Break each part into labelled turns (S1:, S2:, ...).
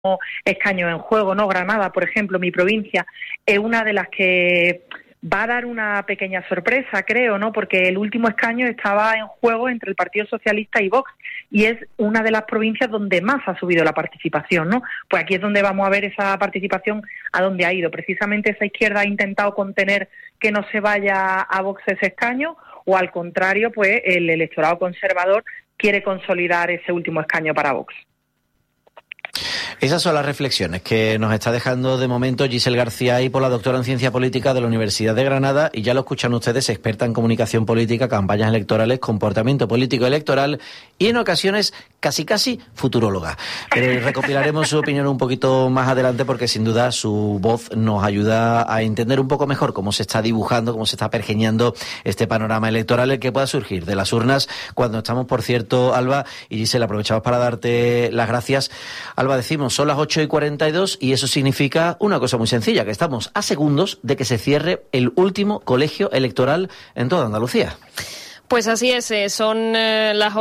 S1: escaños en juego, ¿no? Granada, por ejemplo, mi provincia, es una de las que va a dar una pequeña sorpresa, creo, ¿no? Porque el último escaño estaba en juego entre el Partido Socialista y Vox, y es una de las provincias donde más ha subido la participación, ¿no? Pues aquí es donde vamos a ver esa participación a dónde ha ido. Precisamente esa izquierda ha intentado contener que no se vaya a Vox ese escaño, o al contrario, pues el electorado conservador quiere consolidar ese último escaño para Vox.
S2: Esas son las reflexiones que nos está dejando de momento Giselle García Hipo, la doctora en Ciencia Política de la Universidad de Granada, y ya lo escuchan ustedes, experta en comunicación política, campañas electorales, comportamiento político electoral y en ocasiones casi futuróloga. Pero recopilaremos su opinión un poquito más adelante porque sin duda su voz nos ayuda a entender un poco mejor cómo se está dibujando, cómo se está pergeñando este panorama electoral, el que pueda surgir de las urnas cuando estamos, por cierto, Alba y Giselle, aprovechamos para darte las gracias. Alba, decimos, son las 8:42 y eso significa una cosa muy sencilla, que estamos a segundos de que se cierre el último colegio electoral en toda Andalucía.
S3: Pues así es, son las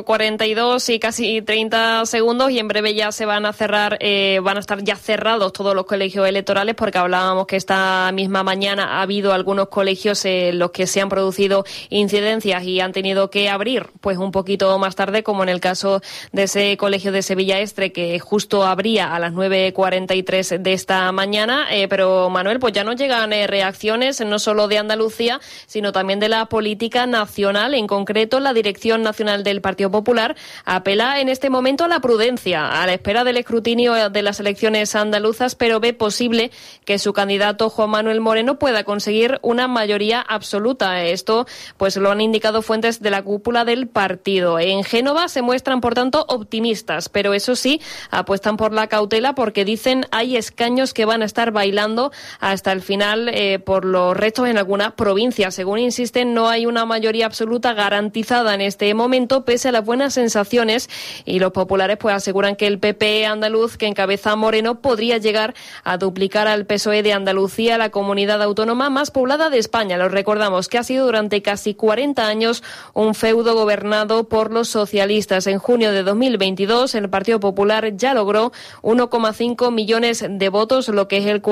S3: 8:42 y casi 30 segundos y en breve ya se van a cerrar, van a estar ya cerrados todos los colegios electorales, porque hablábamos que esta misma mañana ha habido algunos colegios en los que se han producido incidencias y han tenido que abrir pues un poquito más tarde, como en el caso de ese colegio de Sevilla Estre, que justo abría a las 9:43 de esta mañana, pero Manuel, pues ya nos llegan reacciones no solo de Andalucía, sino también de la política nacional. En concreto, la Dirección Nacional del Partido Popular apela en este momento a la prudencia, a la espera del escrutinio de las elecciones andaluzas, pero ve posible que su candidato Juan Manuel Moreno pueda conseguir una mayoría absoluta. Esto pues lo han indicado fuentes de la cúpula del partido. En Génova se muestran, por tanto, optimistas, pero eso sí, apuestan por la cautela porque dicen hay escaños que van a estar bailando hasta el final por los restos en algunas provincias. Según insisten, no hay una mayoría absoluta garantizada en este momento, pese a las buenas sensaciones, y los populares pues aseguran que el PP andaluz que encabeza Moreno podría llegar a duplicar al PSOE de Andalucía, la comunidad autónoma más poblada de España. Lo recordamos que ha sido durante casi 40 años un feudo gobernado por los socialistas. En junio de 2022 el Partido Popular ya logró 1,5 millones de votos, lo que es el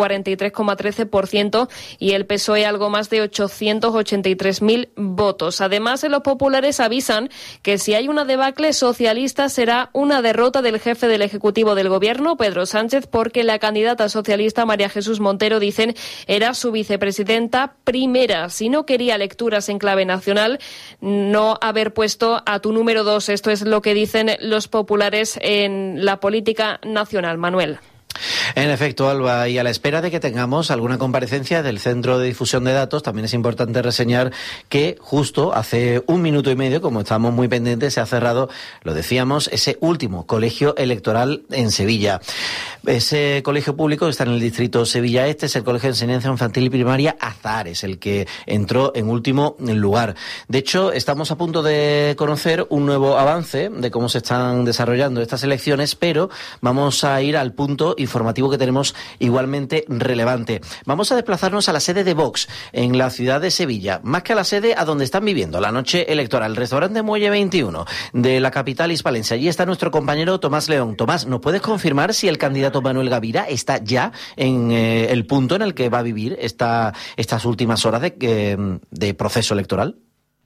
S3: 43,13%, y el PSOE algo más de 883.000 votos. Además, los populares avisan que si hay una debacle socialista será una derrota del jefe del Ejecutivo del Gobierno, Pedro Sánchez, porque la candidata socialista María Jesús Montero, dicen, era su vicepresidenta primera. Si no quería lecturas en clave nacional, no haber puesto a tu número 2. Esto es lo que dicen los populares en la política nacional. Manuel.
S2: En efecto, Alba, y a la espera de que tengamos alguna comparecencia del Centro de Difusión de Datos, también es importante reseñar que justo hace 1 minuto y medio, como estamos muy pendientes, se ha cerrado, lo decíamos, ese último colegio electoral en Sevilla. Ese colegio público está en el distrito Sevilla Este, es el Colegio de Enseñanza Infantil y Primaria Azahares, el que entró en último lugar. De hecho, estamos a punto de conocer un nuevo avance de cómo se están desarrollando estas elecciones, pero vamos a ir al punto informativo que tenemos igualmente relevante. Vamos a desplazarnos a la sede de Vox en la ciudad de Sevilla, más que a la sede a donde están viviendo la noche electoral, el restaurante Muelle 21 de la capital hispalense. Allí está nuestro compañero Tomás León. Tomás, ¿nos puedes confirmar si el candidato Manuel Gavira está ya en el punto en el que va a vivir estas últimas horas de proceso electoral?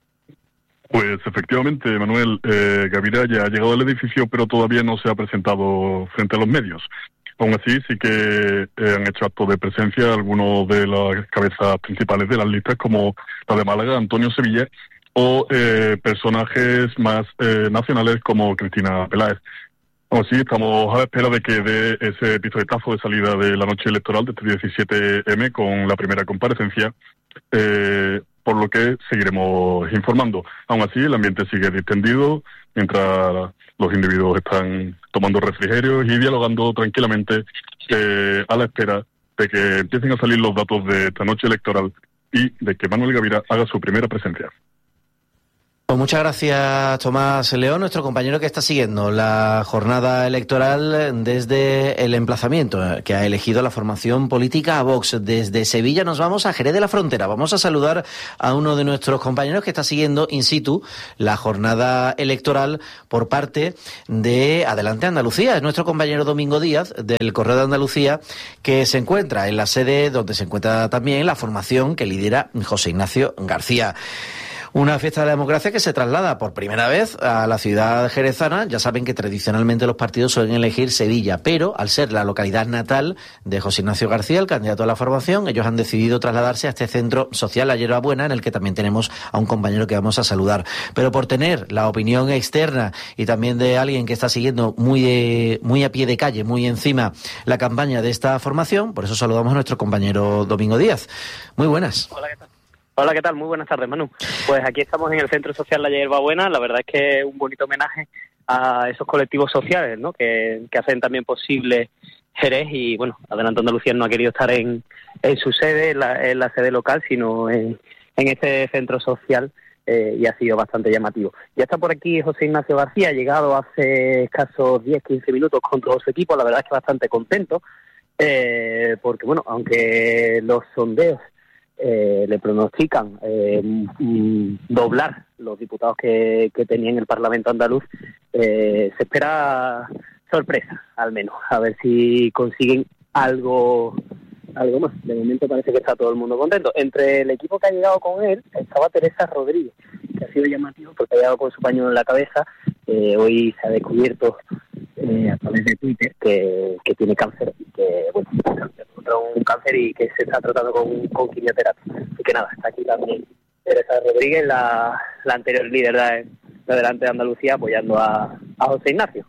S4: Pues efectivamente, Manuel, Gavira ya ha llegado al edificio, pero todavía no se ha presentado frente a los medios. Aún así, sí que han hecho acto de presencia algunos de las cabezas principales de las listas, como la de Málaga, Antonio Sevilla, o personajes más nacionales como Cristina Peláez. Aún así, estamos a la espera de que dé ese pistoletazo de salida de la noche electoral de este 17M con la primera comparecencia, por lo que seguiremos informando. Aún así, el ambiente sigue distendido, mientras los individuos están tomando refrigerios y dialogando tranquilamente a la espera de que empiecen a salir los datos de esta noche electoral y de que Manuel Gavira haga su primera presencia.
S2: Pues muchas gracias, Tomás León, nuestro compañero que está siguiendo la jornada electoral desde el emplazamiento que ha elegido la formación política a Vox. Desde Sevilla nos vamos a Jerez de la Frontera. Vamos a saludar a uno de nuestros compañeros que está siguiendo in situ la jornada electoral por parte de Adelante Andalucía. Es nuestro compañero Domingo Díaz del Correo de Andalucía, que se encuentra en la sede donde se encuentra también la formación que lidera José Ignacio García. Una fiesta de la democracia que se traslada por primera vez a la ciudad jerezana. Ya saben que tradicionalmente los partidos suelen elegir Sevilla, pero al ser la localidad natal de José Ignacio García, el candidato a la formación, ellos han decidido trasladarse a este centro social, La Hierbabuena, en el que también tenemos a un compañero que vamos a saludar. Pero por tener la opinión externa y también de alguien que está siguiendo muy a pie de calle, muy encima la campaña de esta formación, por eso saludamos a nuestro compañero Domingo Díaz. Muy buenas.
S5: Hola, ¿qué tal? Hola, ¿qué tal? Muy buenas tardes, Manu. Pues aquí estamos en el Centro Social La Hierbabuena. La verdad es que es un bonito homenaje a esos colectivos sociales, ¿no? Que hacen también posible Jerez y, bueno, Adelante Andalucía no ha querido estar en su sede, en la sede local, sino en este centro social y ha sido bastante llamativo. Ya está por aquí José Ignacio García, ha llegado hace escasos 10-15 minutos con todo su equipo. La verdad es que bastante contento porque, bueno, aunque los sondeos le pronostican doblar los diputados que tenía en el Parlamento andaluz, se espera sorpresa, al menos, a ver si consiguen algo más. De momento parece que está todo el mundo contento. Entre el equipo que ha llegado con él estaba Teresa Rodríguez, que ha sido llamativo porque ha llegado con su pañuelo en la cabeza. Hoy se ha descubierto a través de Twitter que tiene cáncer, que bueno, un cáncer y que se está tratando con quimioterapia. Así que nada, está aquí también Teresa Rodríguez, la anterior líder de Adelante de Andalucía, apoyando a José Ignacio.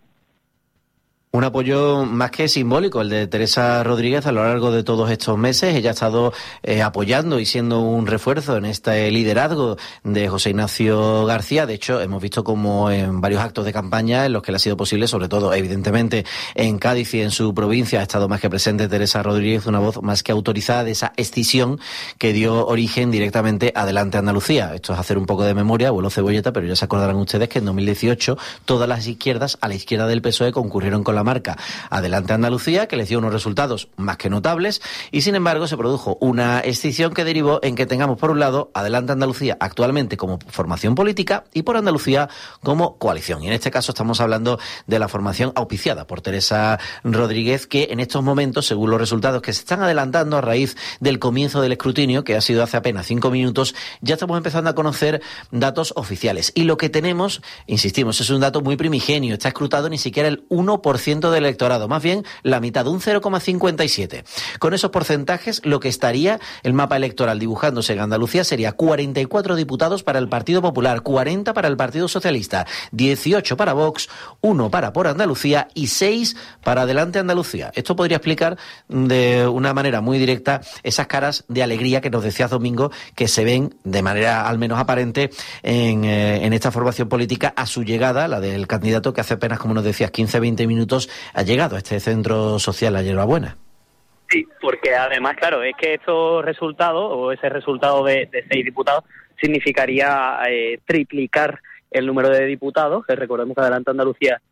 S2: Un apoyo más que simbólico, el de Teresa Rodríguez a lo largo de todos estos meses. Ella ha estado apoyando y siendo un refuerzo en este liderazgo de José Ignacio García. De hecho, hemos visto como en varios actos de campaña en los que le ha sido posible, sobre todo, evidentemente, en Cádiz y en su provincia, ha estado más que presente Teresa Rodríguez, una voz más que autorizada de esa escisión que dio origen directamente a Adelante Andalucía. Esto es hacer un poco de memoria, vuelo cebolleta, pero ya se acordarán ustedes que en 2018 todas las izquierdas, a la izquierda del PSOE, concurrieron con la marca Adelante Andalucía, que les dio unos resultados más que notables, y sin embargo se produjo una escisión que derivó en que tengamos por un lado Adelante Andalucía actualmente como formación política y por Andalucía como coalición. Y en este caso estamos hablando de la formación auspiciada por Teresa Rodríguez, que en estos momentos, según los resultados que se están adelantando a raíz del comienzo del escrutinio, que ha sido hace apenas 5 minutos, ya estamos empezando a conocer datos oficiales. Y lo que tenemos, insistimos, es un dato muy primigenio, está escrutado ni siquiera el 1% del electorado, más bien la mitad, un 0,57. Con esos porcentajes, lo que estaría el mapa electoral dibujándose en Andalucía sería 44 diputados para el Partido Popular, 40 para el Partido Socialista, 18 para Vox, 1 para Por Andalucía y 6 para Adelante Andalucía. Esto podría explicar de una manera muy directa esas caras de alegría que nos decías, Domingo, que se ven de manera al menos aparente en esta formación política a su llegada, la del candidato que hace apenas, como nos decías, 15-20 minutos ha llegado a este centro social La Hierbabuena.
S5: Sí, porque además, claro, es que estos resultados, o ese resultado de 6 diputados, significaría triplicar el número de diputados, que recordemos que Adelante Andalucía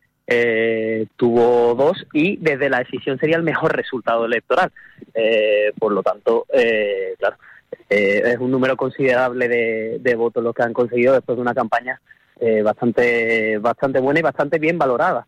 S5: tuvo 2, y desde la decisión sería el mejor resultado electoral. Por lo tanto, claro, es un número considerable de votos los que han conseguido después de una campaña bastante buena y bastante bien valorada.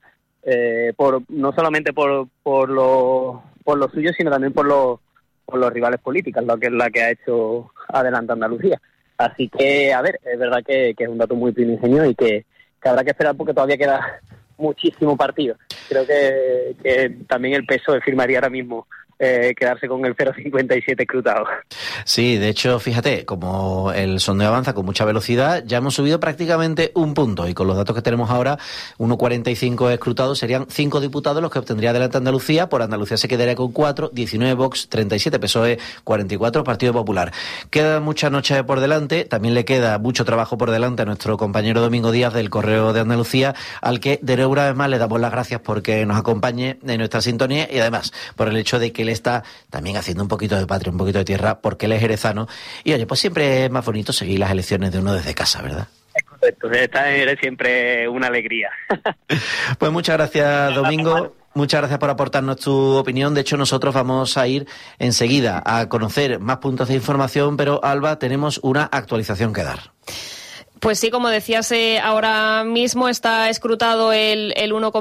S5: No solamente por lo suyo, sino también por los rivales políticos, la que ha hecho Adelante Andalucía. Así que, a ver, es verdad que es un dato muy primigenio y que habrá que esperar porque todavía queda muchísimo partido. Creo que también el PSOE firmaría ahora mismo quedarse con el 0,57 escrutado.
S2: Sí, de hecho, fíjate, como el sondeo avanza con mucha velocidad, ya hemos subido prácticamente un punto y con los datos que tenemos ahora, 1,45 escrutados, serían 5 diputados los que obtendría Adelante Andalucía. Por Andalucía se quedaría con 4, 19 Vox, 37 PSOE, 44 Partido Popular. Queda mucha noche por delante, también le queda mucho trabajo por delante a nuestro compañero Domingo Díaz del Correo de Andalucía, al que de una vez más le damos las gracias porque nos acompañe en nuestra sintonía y además por el hecho de que él está también haciendo un poquito de patria, un poquito de tierra, porque él es jerezano y oye, pues siempre es más bonito seguir las elecciones de uno desde casa, ¿verdad?
S5: Es Perfecto, esta eres siempre una alegría.
S2: Pues muchas gracias, Domingo. Muchas gracias por aportarnos tu opinión. De hecho, nosotros vamos a ir enseguida a conocer más puntos de información, pero Alba, tenemos una actualización que dar.
S3: Pues sí, como decías, ahora mismo está escrutado el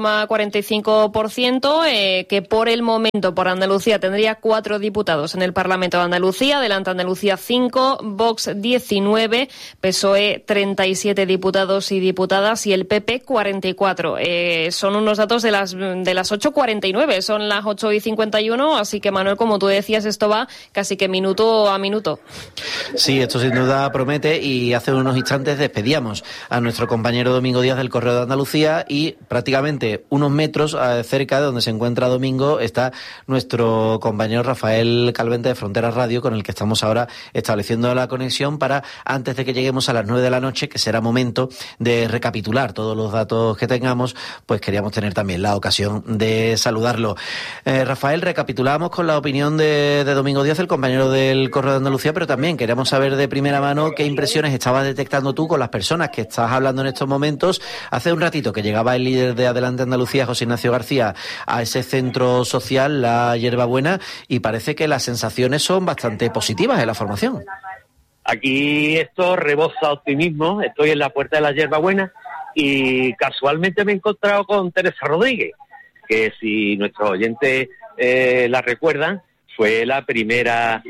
S3: 1,45%, que por el momento por Andalucía tendría 4 diputados en el Parlamento de Andalucía, Adelante Andalucía 5, Vox 19, PSOE 37 diputados y diputadas y el PP 44. Son unos datos de las 8:49, son las 8:51, así que Manuel, como tú decías, esto va casi que minuto a minuto.
S2: Sí, esto sin duda promete, y hace unos instantes despedíamos a nuestro compañero Domingo Díaz del Correo de Andalucía y prácticamente unos metros cerca de donde se encuentra Domingo está nuestro compañero Rafael Calvente de Fronteras Radio, con el que estamos ahora estableciendo la conexión para, antes de que lleguemos a las 9 de la noche, que será momento de recapitular todos los datos que tengamos, pues queríamos tener también la ocasión de saludarlo. Rafael, recapitulamos con la opinión de Domingo Díaz, el compañero del Correo de Andalucía, pero también queremos saber de primera mano qué impresiones estabas detectando tú con las personas que estás hablando en estos momentos. Hace un ratito que llegaba el líder de Adelante Andalucía, José Ignacio García, a ese centro social, la Hierbabuena, y parece que las sensaciones son bastante positivas en la formación.
S6: Aquí esto rebosa optimismo. Estoy en la puerta de la Hierbabuena y casualmente me he encontrado con Teresa Rodríguez, que si nuestros oyentes la recuerdan, fue la primera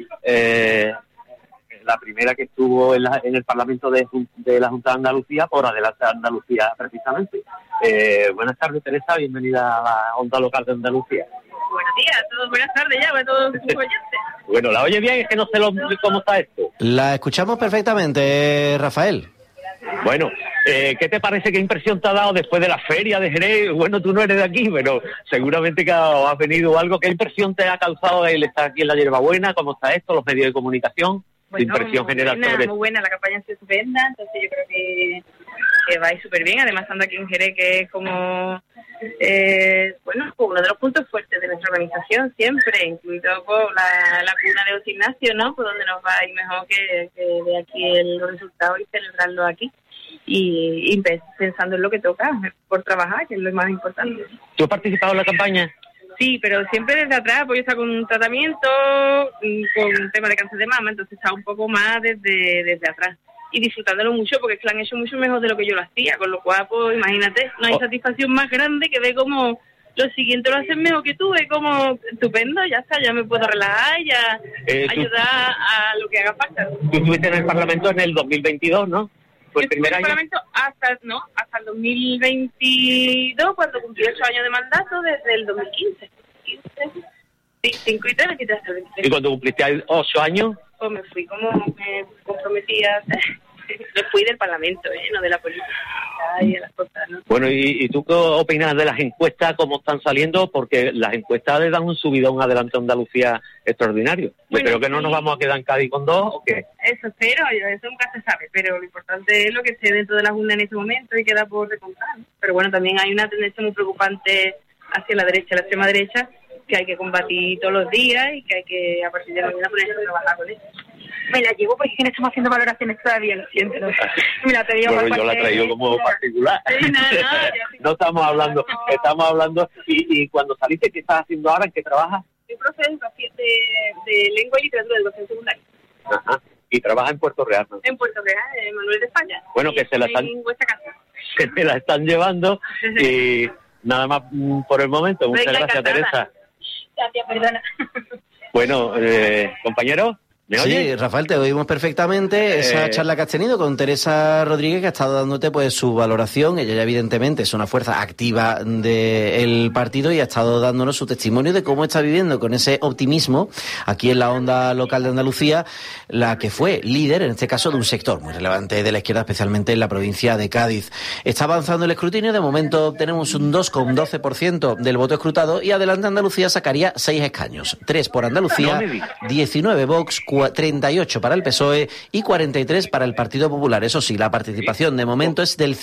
S6: que estuvo en el Parlamento de la Junta de Andalucía, por Adelante Andalucía precisamente. Buenas tardes, Teresa, bienvenida a la Onda Local de Andalucía.
S7: Buenos días a todos, buenas tardes ya a todos sus oyentes.
S6: Bueno, ¿la oye bien? Es que no sé cómo está esto.
S2: La escuchamos perfectamente, Rafael.
S6: Bueno, ¿qué te parece? ¿Qué impresión te ha dado después de la feria de Jerez? Bueno, tú no eres de aquí, pero seguramente que has venido algo. ¿Qué impresión te ha causado el estar aquí en la Hierbabuena? ¿Cómo está esto? ¿Los medios de comunicación?
S7: Bueno,
S6: impresión general
S7: buena,
S6: sobre...
S7: muy buena, la campaña ha sido estupenda, entonces yo creo que va a ir súper bien. Además, estando aquí en Jerez, que es como uno de los puntos fuertes de nuestra organización siempre, incluido por la cuna de José Ignacio, ¿no? Por donde nos va a ir mejor que de aquí los resultados y celebrarlo aquí. Y pensando en lo que toca, por trabajar, que es lo más importante.
S6: ¿Tú has participado en la campaña?
S7: Sí, pero siempre desde atrás, porque está con un tratamiento, con un tema de cáncer de mama, entonces está un poco más desde atrás. Y disfrutándolo mucho, porque es que lo han hecho mucho mejor de lo que yo lo hacía, con lo cual, pues imagínate, no hay satisfacción más grande que ver como los siguientes lo hacen mejor que tú, es como estupendo, ya está, ya me puedo relajar, ya ayudar a lo que haga falta.
S6: Tú estuviste en el Parlamento en el 2022, ¿no?
S7: Yo estuve en el Parlamento hasta el 2022, cuando cumplí 8 años de mandato, desde el 2015. Sí, 5 y 3 me quité hasta el 23.
S6: ¿Y cuando cumpliste 8 años?
S7: Pues me fui como me comprometía, me fui del Parlamento, no de la política y de las cosas, ¿no?
S6: Bueno, ¿y tú qué opinas de las encuestas, cómo están saliendo? Porque las encuestas le dan un subidón Adelante Andalucía extraordinario. Bueno, yo creo que no nos vamos a quedar en Cádiz con 2, ¿o qué?
S7: Eso espero, eso nunca se sabe, pero lo importante es lo que esté dentro de la Junta en este momento y queda por recontar, ¿no? Pero bueno, también hay una tendencia muy preocupante hacia la derecha, la extrema derecha, que hay que combatir todos los días y que hay que, a partir de mañana, ponerse a trabajar con eso. Me la llevo porque no estamos haciendo valoraciones todavía, lo siento. Mira, te digo,
S6: bueno, yo la traigo como particular.
S7: Sí,
S6: no estamos hablando, y cuando saliste, ¿qué estás haciendo ahora? ¿En qué trabajas?
S7: Soy profe de lengua y literatura de educación secundaria.
S6: Ajá. Y trabaja en Puerto Real, ¿no?
S7: En Puerto Real, en Manuel de España.
S6: Bueno, que se la están llevando y nada más por el momento. Muchas gracias, Teresa.
S7: Gracias, perdona.
S6: Bueno, compañero.
S2: Sí, Rafael, te oímos perfectamente. Esa charla que has tenido con Teresa Rodríguez, que ha estado dándote pues su valoración. Ella ya evidentemente es una fuerza activa del partido y ha estado dándonos su testimonio de cómo está viviendo con ese optimismo aquí en la Onda Local de Andalucía, la que fue líder, en este caso, de un sector muy relevante de la izquierda, especialmente en la provincia de Cádiz. Está avanzando el escrutinio. De momento tenemos un 2,12% del voto escrutado y Adelante Andalucía sacaría 6 escaños. 3 por Andalucía, 19 Vox, 38 para el PSOE y 43 para el Partido Popular. Eso sí, la participación de momento es del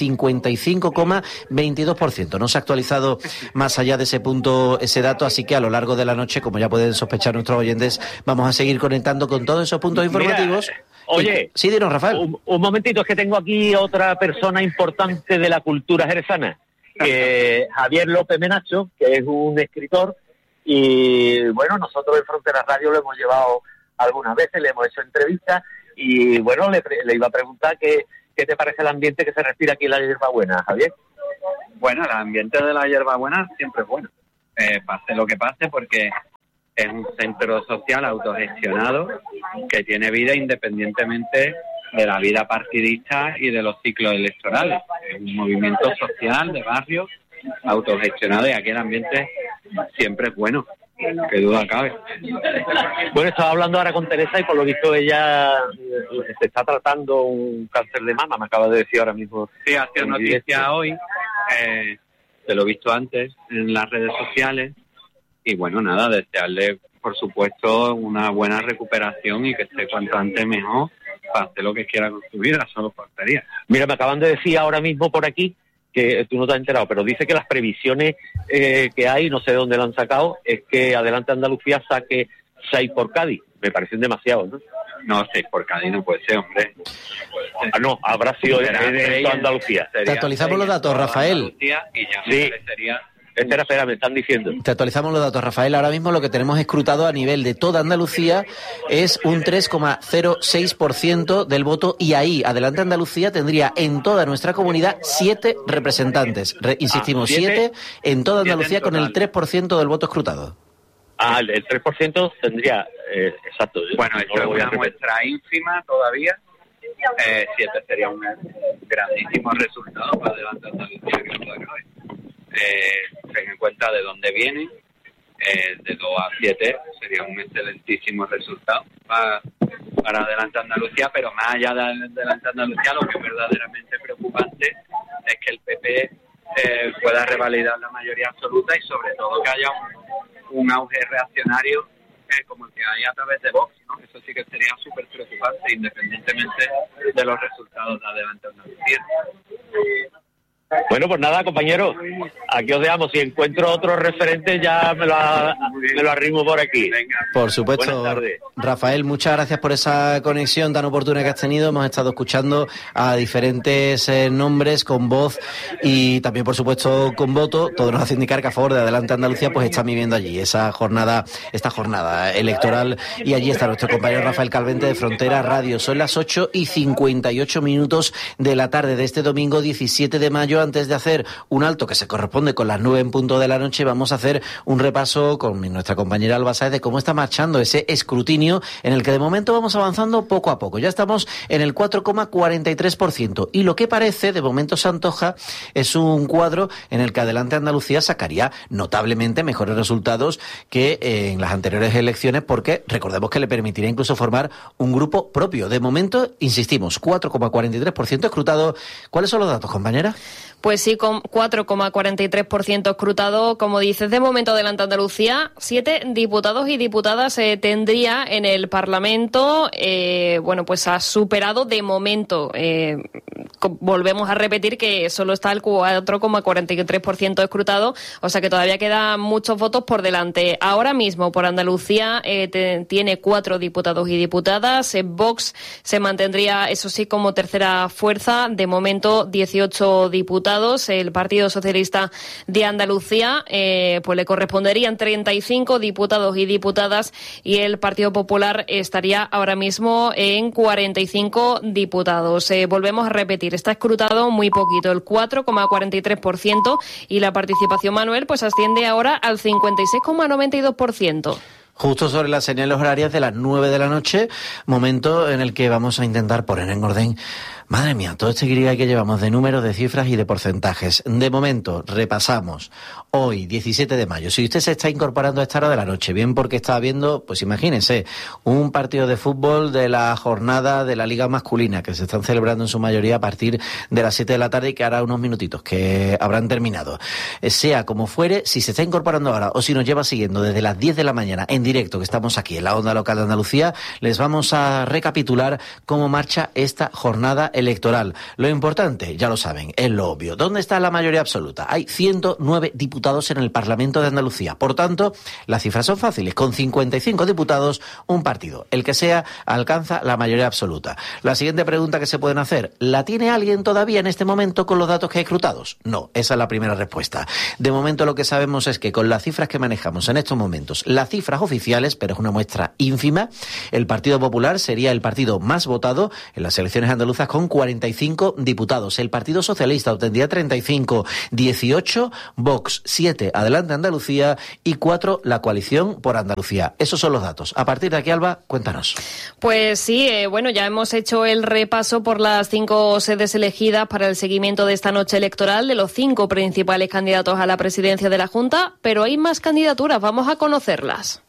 S2: 55,22%. No se ha actualizado más allá de ese punto, ese dato, así que a lo largo de la noche, como ya pueden sospechar nuestros oyentes, vamos a seguir conectando con todos esos puntos informativos
S6: Oye,
S2: sí, dinos, Rafael.
S6: Un momentito, es que tengo aquí otra persona importante de la cultura jerezana, que Javier López Menacho, que es un escritor, y bueno, nosotros en Frontera Radio lo hemos llevado algunas veces, le hemos hecho entrevistas, y bueno, le iba a preguntar qué te parece el ambiente que se respira aquí en la Hierbabuena, Javier.
S8: Bueno, el ambiente de la Hierbabuena siempre es bueno, pase lo que pase, porque es un centro social autogestionado que tiene vida independientemente de la vida partidista y de los ciclos electorales. Es un movimiento social de barrio autogestionado y aquí el ambiente siempre es bueno, que duda cabe.
S6: Bueno, estaba hablando ahora con Teresa y por lo visto ella se está tratando un cáncer de mama, me acaba de decir ahora mismo.
S8: Sí, ha sido noticia hoy, te lo he visto antes en las redes sociales. Y bueno, nada, desearle, por supuesto, una buena recuperación y que esté cuanto antes mejor para hacer lo que quiera con su vida, solo faltaría.
S6: Mira, me acaban de decir ahora mismo por aquí, que tú no te has enterado, pero dice que las previsiones que hay, no sé de dónde lo han sacado, es que Adelante Andalucía saque 6 por Cádiz. Me parecen demasiado, ¿no?
S8: No, 6 por Cádiz no puede ser, hombre.
S6: No, habrá sido en toda Andalucía.
S2: Te actualizamos los datos, Rafael.
S8: Y ya
S6: sí. Espera, me están diciendo.
S2: Te actualizamos los datos, Rafael. Ahora mismo lo que tenemos escrutado a nivel de toda Andalucía es un 3,06% del voto y ahí Adelante Andalucía tendría en toda nuestra comunidad 7 representantes. Insistimos, 7 en toda Andalucía con el 3% del voto escrutado.
S6: El 3% tendría, exacto.
S8: Bueno, esto es una muestra ínfima todavía. 7 sería un grandísimo resultado para Adelante Andalucía que no hoy. Ten en cuenta de dónde viene, de 2 a 7 sería un excelentísimo resultado para Adelante Andalucía, pero más allá de Adelante Andalucía, lo que es verdaderamente preocupante es que el PP pueda revalidar la mayoría absoluta y sobre todo que haya un auge reaccionario como el que hay a través de Vox, ¿no? Eso sí que sería súper preocupante independientemente de los resultados de Adelante Andalucía.
S6: Bueno, pues nada, compañeros, aquí os dejamos. Si encuentro otro referente ya me lo arrimo por aquí.
S8: Venga.
S2: Por supuesto, Rafael, muchas gracias por esa conexión tan oportuna que has tenido. Hemos estado escuchando a diferentes nombres con voz y también, por supuesto, con voto. Todo nos hace indicar que a favor de Adelante Andalucía pues están viviendo allí esta jornada electoral, y allí está nuestro compañero Rafael Calvente de Frontera Radio. Son las 8:58 de la tarde de este domingo 17 de mayo. Antes de hacer un alto que se corresponde con las 9 en punto de la noche, vamos a hacer un repaso con nuestra compañera Alba Sáez de cómo está marchando ese escrutinio en el que de momento vamos avanzando poco a poco. Ya estamos en el 4,43% y lo que parece, de momento se antoja, es un cuadro en el que Adelante Andalucía sacaría notablemente mejores resultados que en las anteriores elecciones, porque recordemos que le permitiría incluso formar un grupo propio. De momento, insistimos, 4,43% escrutado. ¿Cuáles son los datos, compañera?
S3: Pues sí, con 4,43% escrutado, como dices, de momento Adelante Andalucía, 7 diputados y diputadas tendría en el Parlamento. Bueno, pues ha superado de momento, volvemos a repetir que solo está el 4,43% escrutado, o sea que todavía quedan muchos votos por delante. Ahora mismo por Andalucía tiene 4 diputados y diputadas. Vox se mantendría, eso sí, como tercera fuerza, de momento 18 diputados. El Partido Socialista de Andalucía pues le corresponderían 35 diputados y diputadas y el Partido Popular estaría ahora mismo en 45 diputados. Volvemos a repetir, está escrutado muy poquito, el 4,43%, y la participación, Manuel, pues asciende ahora al 56,92%.
S2: Justo sobre las señales horarias de las 9 de la noche, momento en el que vamos a intentar poner en orden, madre mía, todo este guirigay que llevamos de números, de cifras y de porcentajes. De momento, repasamos. Hoy, 17 de mayo, si usted se está incorporando a esta hora de la noche, bien porque está viendo, pues imagínense, un partido de fútbol de la jornada de la Liga Masculina, que se están celebrando en su mayoría a partir de las 7 de la tarde y que hará unos minutitos que habrán terminado. Sea como fuere, si se está incorporando ahora o si nos lleva siguiendo desde las 10 de la mañana en directo, que estamos aquí en la onda local de Andalucía, les vamos a recapitular cómo marcha esta jornada electoral. Lo importante, ya lo saben, es lo obvio. ¿Dónde está la mayoría absoluta? Hay 109 diputados en el Parlamento de Andalucía. Por tanto, las cifras son fáciles. Con 55 diputados, un partido, el que sea, alcanza la mayoría absoluta. La siguiente pregunta que se pueden hacer, ¿la tiene alguien todavía en este momento con los datos que hay escrutados? No, esa es la primera respuesta. De momento lo que sabemos es que con las cifras que manejamos en estos momentos, las cifras oficiales, pero es una muestra ínfima, el Partido Popular sería el partido más votado en las elecciones andaluzas con 45 diputados. El Partido Socialista obtendría 35, 18 Vox, 7 Adelante Andalucía y 4 la Coalición por Andalucía. Esos son los datos. A partir de aquí, Alba, cuéntanos.
S3: Pues sí, bueno, ya hemos hecho el repaso por las 5 sedes elegidas para el seguimiento de esta noche electoral de los 5 principales candidatos a la presidencia de la Junta, pero hay más candidaturas, vamos a conocerlas.